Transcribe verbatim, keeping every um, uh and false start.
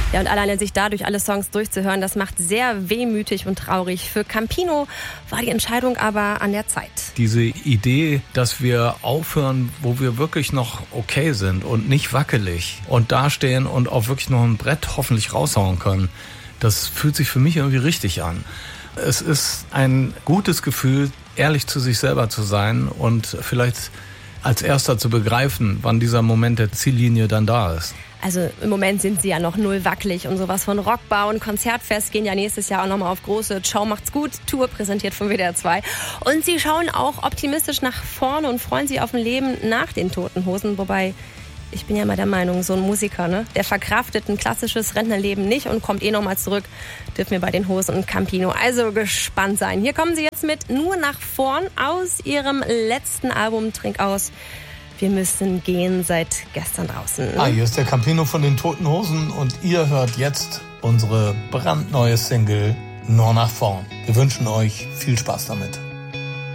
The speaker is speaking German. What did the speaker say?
Ja, und alleine sich dadurch alle Songs durchzuhören, das macht sehr wehmütig und traurig. Für Campino war die Entscheidung aber an der Zeit. Diese Idee, dass wir aufhören, wo wir wirklich noch okay sind und nicht wackelig und dastehen und auch wirklich noch ein Brett hoffentlich raushauen können, das fühlt sich für mich irgendwie richtig an. Es ist ein gutes Gefühl, ehrlich zu sich selber zu sein und vielleicht als Erster zu begreifen, wann dieser Moment der Ziellinie dann da ist. Also im Moment sind sie ja noch null wackelig und sowas von Rockbau und Konzertfest gehen ja nächstes Jahr auch nochmal auf große Ciao macht's gut Tour, präsentiert von W D R zwei. Und sie schauen auch optimistisch nach vorne und freuen sich auf ein Leben nach den Toten Hosen, wobei ich bin ja mal der Meinung, so ein Musiker, ne, der verkraftet ein klassisches Rentnerleben nicht und kommt eh nochmal zurück, dürfen wir bei den Hosen und Campino also gespannt sein. Hier kommen sie jetzt mit Nur nach vorn aus ihrem letzten Album Trink aus. Wir müssen gehen, seit gestern draußen. Ah, hier ist der Campino von den Toten Hosen und ihr hört jetzt unsere brandneue Single Nur nach vorn. Wir wünschen euch viel Spaß damit.